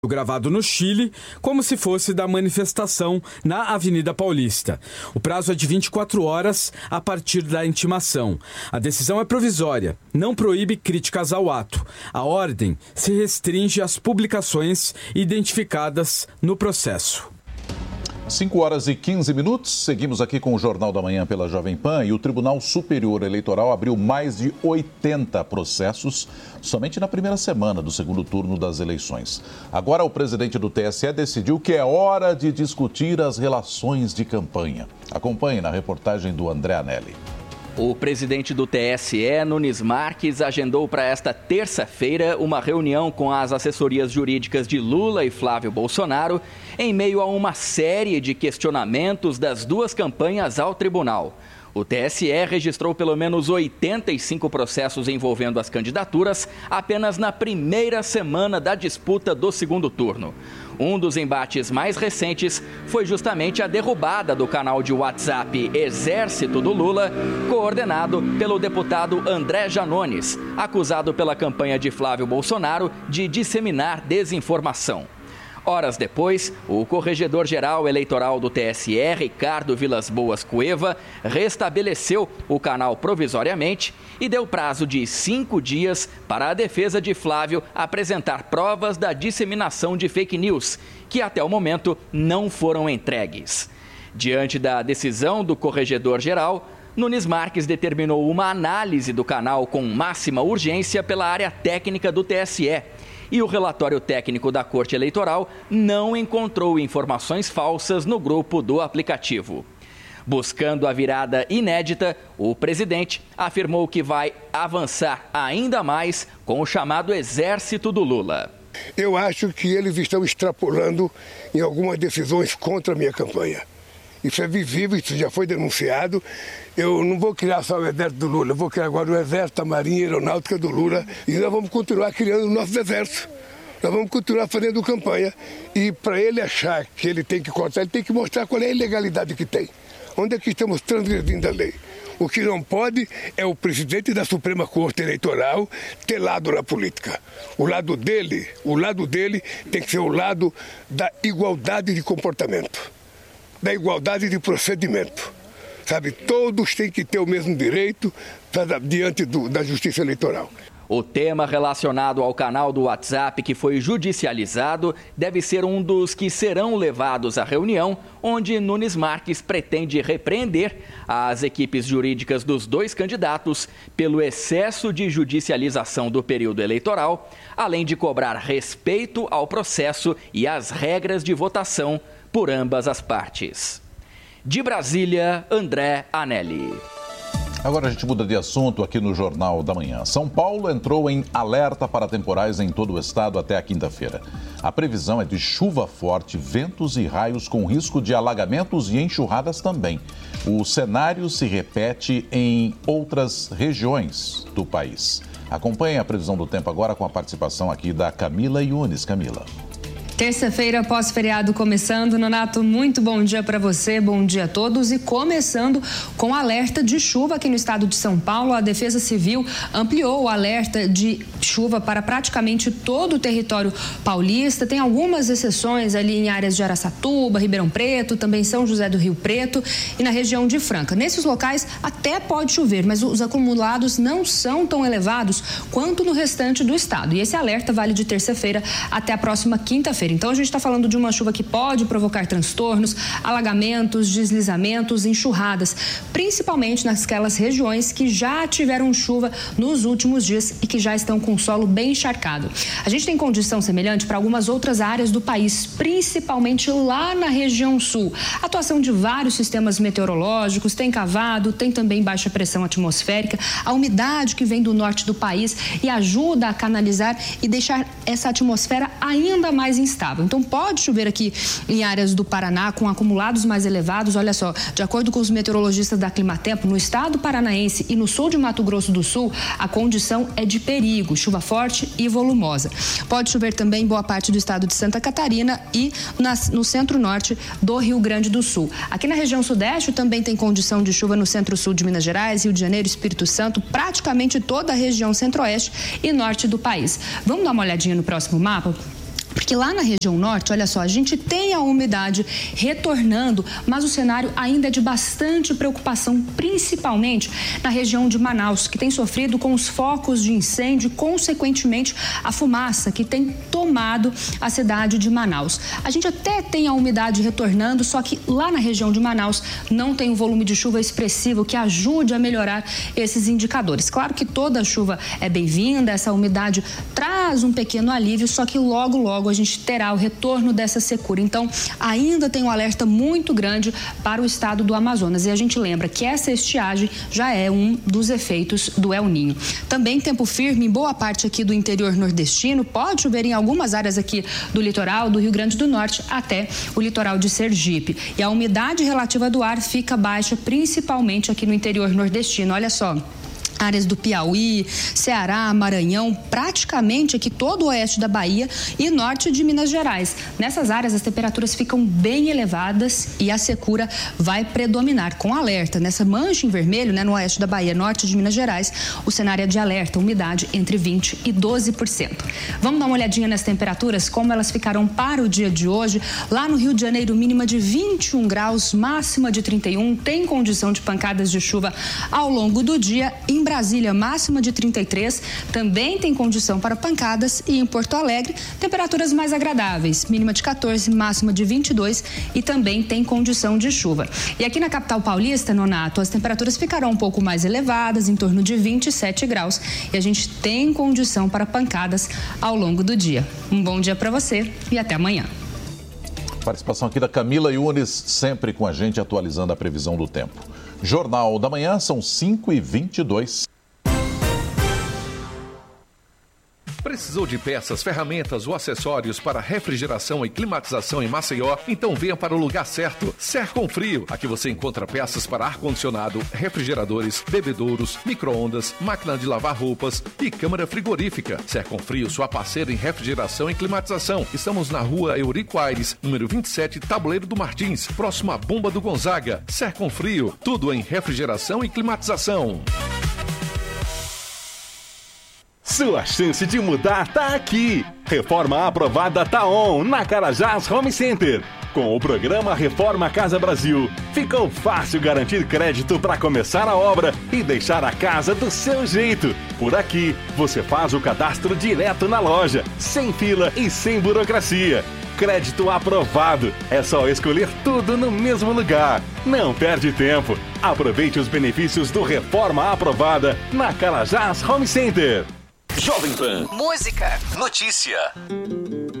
gravado no Chile, como se fosse da manifestação na Avenida Paulista. O prazo é de 24 horas a partir da intimação. A decisão é provisória, não proíbe críticas ao ato. A ordem se restringe às publicações identificadas no processo. 5h15, seguimos aqui com o Jornal da Manhã pela Jovem Pan e o Tribunal Superior Eleitoral abriu mais de 80 processos somente na primeira semana do segundo turno das eleições. Agora o presidente do TSE decidiu que é hora de discutir as relações de campanha. Acompanhe na reportagem do André Anelli. O presidente do TSE, Nunes Marques, agendou para esta terça-feira uma reunião com as assessorias jurídicas de Lula e Flávio Bolsonaro, em meio a uma série de questionamentos das duas campanhas ao tribunal. O TSE registrou pelo menos 85 processos envolvendo as candidaturas apenas na primeira semana da disputa do segundo turno. Um dos embates mais recentes foi justamente a derrubada do canal de WhatsApp Exército do Lula, coordenado pelo deputado André Janones, acusado pela campanha de Flávio Bolsonaro de disseminar desinformação. Horas depois, o corregedor-geral eleitoral do TSE, Ricardo Vilas Boas Cueva, restabeleceu o canal provisoriamente e deu prazo de 5 dias para a defesa de Flávio apresentar provas da disseminação de fake news, que até o momento não foram entregues. Diante da decisão do corregedor-geral, Nunes Marques determinou uma análise do canal com máxima urgência pela área técnica do TSE. E o relatório técnico da Corte Eleitoral não encontrou informações falsas no grupo do aplicativo. Buscando a virada inédita, o presidente afirmou que vai avançar ainda mais com o chamado Exército do Lula. Eu acho que eles estão extrapolando em algumas decisões contra a minha campanha. Isso é visível, isso já foi denunciado. Eu não vou criar só o exército do Lula, eu vou criar agora o exército, a marinha e a aeronáutica do Lula. E nós vamos continuar criando o nosso exército. Nós vamos continuar fazendo campanha. E para ele achar que ele tem que cortar, ele tem que mostrar qual é a ilegalidade que tem. Onde é que estamos transgredindo a lei? O que não pode é o presidente da Suprema Corte Eleitoral ter lado na política. O lado dele tem que ser o lado da igualdade de comportamento, da igualdade de procedimento, sabe? Todos têm que ter o mesmo direito diante da Justiça Eleitoral. O tema relacionado ao canal do WhatsApp que foi judicializado deve ser um dos que serão levados à reunião, onde Nunes Marques pretende repreender as equipes jurídicas dos dois candidatos pelo excesso de judicialização do período eleitoral, além de cobrar respeito ao processo e às regras de votação por ambas as partes. De Brasília, André Anelli. Agora a gente muda de assunto aqui no Jornal da Manhã. São Paulo entrou em alerta para temporais em todo o estado até a quinta-feira. A previsão é de chuva forte, ventos e raios com risco de alagamentos e enxurradas também. O cenário se repete em outras regiões do país. Acompanhe a previsão do tempo agora com a participação aqui da Camila Yunes. Camila. Terça-feira, pós-feriado começando. Nonato, muito bom dia para você, bom dia a todos. E começando com alerta de chuva aqui no estado de São Paulo. A Defesa Civil ampliou o alerta de chuva para praticamente todo o território paulista. Tem algumas exceções ali em áreas de Araçatuba, Ribeirão Preto, também São José do Rio Preto e na região de Franca. Nesses locais até pode chover, mas os acumulados não são tão elevados quanto no restante do estado. E esse alerta vale de terça-feira até a próxima quinta-feira. Então, a gente está falando de uma chuva que pode provocar transtornos, alagamentos, deslizamentos, enxurradas, principalmente naquelas regiões que já tiveram chuva nos últimos dias e que já estão com o solo bem encharcado. A gente tem condição semelhante para algumas outras áreas do país, principalmente lá na região sul. A atuação de vários sistemas meteorológicos, tem cavado, tem também baixa pressão atmosférica, a umidade que vem do norte do país e ajuda a canalizar e deixar essa atmosfera ainda mais instável. Então pode chover aqui em áreas do Paraná com acumulados mais elevados. Olha só, de acordo com os meteorologistas da Climatempo, no estado paranaense e no sul de Mato Grosso do Sul, a condição é de perigo, chuva forte e volumosa. Pode chover também em boa parte do estado de Santa Catarina e no centro-norte do Rio Grande do Sul. Aqui na região sudeste também tem condição de chuva no centro-sul de Minas Gerais, Rio de Janeiro, Espírito Santo, praticamente toda a região centro-oeste e norte do país. Vamos dar uma olhadinha no próximo mapa? Porque lá na região norte, olha só, a gente tem a umidade retornando, mas o cenário ainda é de bastante preocupação, principalmente na região de Manaus, que tem sofrido com os focos de incêndio e, consequentemente, a fumaça que tem tomado a cidade de Manaus. A gente até tem a umidade retornando, só que lá na região de Manaus não tem um volume de chuva expressivo que ajude a melhorar esses indicadores. Claro que toda chuva é bem-vinda, essa umidade traz um pequeno alívio, só que logo a gente terá o retorno dessa secura. Então, ainda tem um alerta muito grande para o estado do Amazonas. E a gente lembra que essa estiagem já é um dos efeitos do El Niño. Também tempo firme em boa parte aqui do interior nordestino. Pode chover em algumas áreas aqui do litoral, do Rio Grande do Norte até o litoral de Sergipe. E a umidade relativa do ar fica baixa, principalmente aqui no interior nordestino. Olha só. Áreas do Piauí, Ceará, Maranhão, praticamente aqui todo o oeste da Bahia e norte de Minas Gerais. Nessas áreas as temperaturas ficam bem elevadas e a secura vai predominar com alerta. Nessa mancha em vermelho, no oeste da Bahia, norte de Minas Gerais, o cenário é de alerta, umidade entre 20% e 12%. Vamos dar uma olhadinha nas temperaturas, como elas ficarão para o dia de hoje. Lá no Rio de Janeiro, mínima de 21 graus, máxima de 31, tem condição de pancadas de chuva ao longo do dia. Em Brasília, máxima de 33, também tem condição para pancadas, e em Porto Alegre, temperaturas mais agradáveis, mínima de 14, máxima de 22 e também tem condição de chuva. E aqui na capital paulista, Nonato, as temperaturas ficarão um pouco mais elevadas, em torno de 27 graus, e a gente tem condição para pancadas ao longo do dia. Um bom dia para você e até amanhã. Participação aqui da Camila Yunes, sempre com a gente atualizando a previsão do tempo. Jornal da Manhã, são 5h22. Precisou de peças, ferramentas ou acessórios para refrigeração e climatização em Maceió? Então venha para o lugar certo, Serconfrio. Aqui você encontra peças para ar-condicionado, refrigeradores, bebedouros, micro-ondas, máquina de lavar roupas e câmara frigorífica. Serconfrio, sua parceira em refrigeração e climatização. Estamos na rua Eurico Aires, número 27, Tabuleiro do Martins, próximo à Bomba do Gonzaga. Serconfrio, tudo em refrigeração e climatização. Sua chance de mudar tá aqui. Reforma aprovada tá on na Carajás Home Center. Com o programa Reforma Casa Brasil, ficou fácil garantir crédito para começar a obra e deixar a casa do seu jeito. Por aqui, você faz o cadastro direto na loja, sem fila e sem burocracia. Crédito aprovado. É só escolher tudo no mesmo lugar. Não perde tempo. Aproveite os benefícios do Reforma Aprovada na Carajás Home Center. Jovem Pan. Música. Notícia.